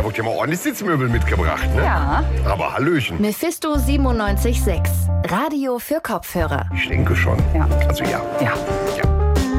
habt ja mal ordentlich Sitzmöbel mitgebracht, ne? Ja. Aber Hallöchen. Mephisto 97.6. Radio für Kopfhörer. Ich denke schon. Ja. Also ja. Ja. Ja.